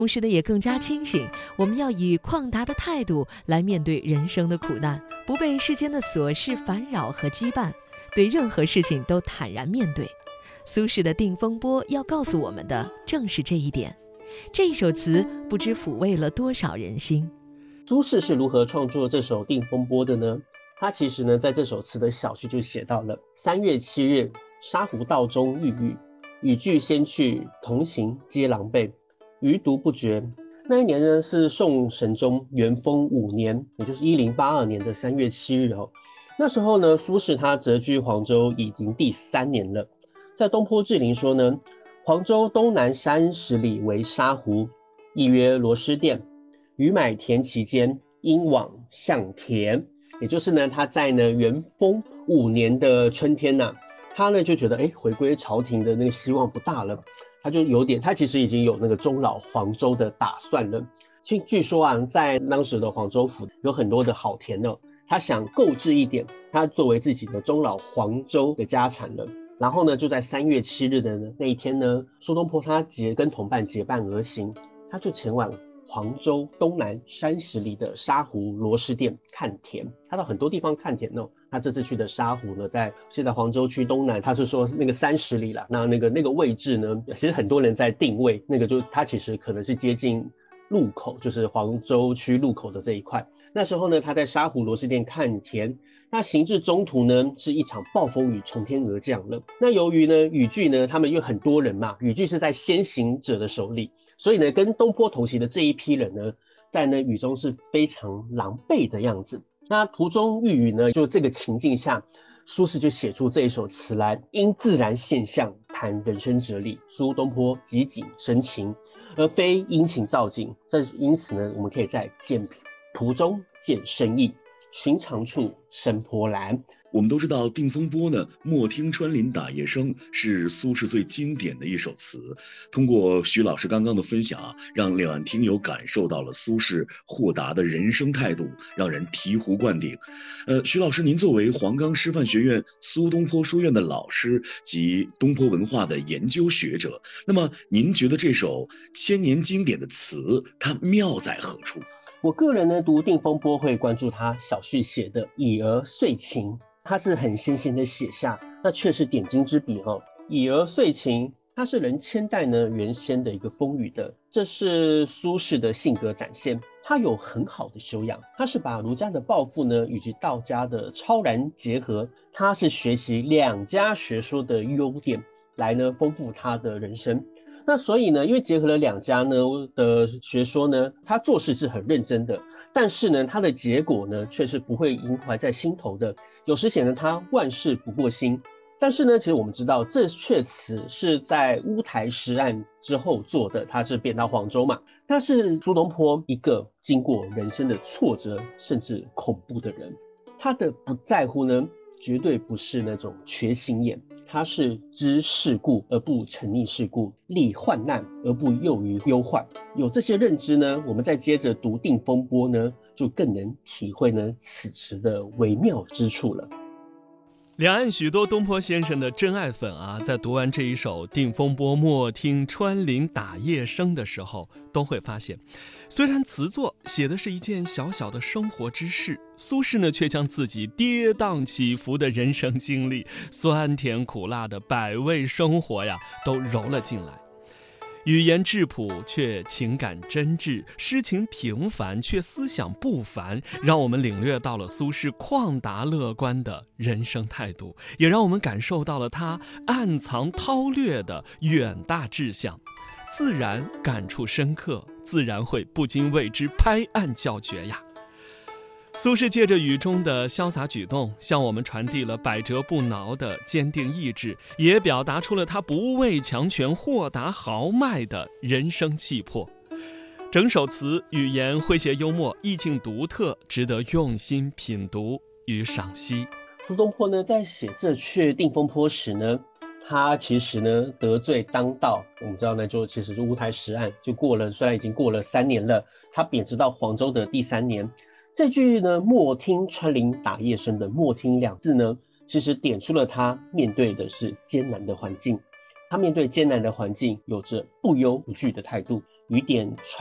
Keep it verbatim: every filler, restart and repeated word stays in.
同时呢，也更加清醒，我们要以旷达的态度来面对人生的苦难，不被世间的琐事烦扰和羁绊，对任何事情都坦然面对。苏轼的《定风波》要告诉我们的正是这一点。这一首词不知抚慰了多少人心。 苏轼是如何创作这首《定风波》的呢？他其实呢，在这首词的小序就写到了：三月七日，沙湖道中遇雨，雨具先去，同行皆狼狈，余独不觉。那一年呢，是宋神宗元丰五年，也就是一零八二年的三月七日哦。那时候呢，苏轼他谪居黄州已经第三年了。在东坡志林说呢，黄州东南三十里为沙湖，亦曰螺蛳店。余买田其间，因往向田。也就是呢，他在呢元丰五年的春天呐、啊，他呢就觉得哎，回归朝廷的那个希望不大了，他就有点，他其实已经有那个终老黄州的打算了。据据说啊，在当时的黄州府有很多的好田呢，他想购置一点，他作为自己的终老黄州的家产了。然后呢，就在三月七日的那一天呢，苏东坡他结跟同伴结伴而行，他就前往黄州东南三十里的沙湖螺蛳店看田。他到很多地方看田哦。他这次去的沙湖呢，在现在黄州区东南，他是说那个三十里啦。那那个那个位置呢，其实很多人在定位，那个就他其实可能是接近路口，就是黄州区路口的这一块。那时候呢，他在沙湖螺蛳店看田。那行至中途呢，是一场暴风雨从天而降了。那由于呢雨具呢，他们又很多人嘛，雨具是在先行者的手里，所以呢，跟东坡同行的这一批人呢，在呢雨中是非常狼狈的样子。那途中遇雨呢，就这个情境下，苏轼就写出这一首词来，因自然现象谈人生哲理。苏东坡即景生情，而非殷勤造景。这因此呢，我们可以在简途中见深意，寻常处生波澜。 我们都知道《定风波》呢，莫听穿林打叶声是苏轼最经典的一首词。通过徐老师刚刚的分享啊，让两岸听友感受到了苏轼豁达的人生态度，让人醍醐灌顶。呃，徐老师，您作为黄冈师范学院苏东坡书院的老师及东坡文化的研究学者，那么您觉得这首千年经典的词，它妙在何处？ 我个人呢，读《定风波》会关注他小序写的以而遂情。他是很先行的写下，那却是点睛之笔哦。以而遂情，它是能牵带呢原先的一个风雨的，这是苏轼的性格展现。他有很好的修养，他是把儒家的抱负呢以及道家的超然结合，他是学习两家学说的优点来呢丰富他的人生。那所以呢，因为结合了两家呢的学说呢，他做事是很认真的。但是呢，他的结果呢，却是不会萦怀在心头的。有时显得他万事不过心。但是呢，其实我们知道，这阙词是在乌台诗案之后做的，他是贬到黄州嘛。他是苏东坡一个经过人生的挫折甚至恐怖的人。他的不在乎呢，绝对不是那种缺心眼，他是知世故而不沉溺世故，历患难而不囿于忧患。有这些认知呢，我们再接着读《定风波》呢，就更能体会呢此词的微妙之处了。 两岸许多东坡先生的真爱粉啊，在读完这一首《定风波》莫听穿林打叶声的时候，都会发现，虽然词作写的是一件小小的生活之事，苏轼呢却将自己跌宕起伏的人生经历、酸甜苦辣的百味生活呀，都揉了进来。语言质朴却情感真挚，诗情平凡却思想不凡，让我们领略到了苏轼旷达乐观的人生态度，也让我们感受到了他暗藏韬略的远大志向。自然感触深刻，自然会不禁为之拍案叫绝呀。苏轼借着雨中的潇洒举动，向我们传递了百折不挠的坚定意志，也表达出了他不畏强权、豁达豪迈的人生气魄。整首词语言诙谐幽默，意境独特，值得用心品读与赏析。 苏东坡呢，在写这阙《定风波》时呢，他其实呢得罪当道。我们知道呢，就其实就乌台诗案就过了，虽然已经过了三年了，他贬谪到黄州的第三年。这句呢，莫听穿林打叶声的莫听两字呢，其实点出了他面对的是艰难的环境。他面对艰难的环境，有着不忧不惧的态度， 雨点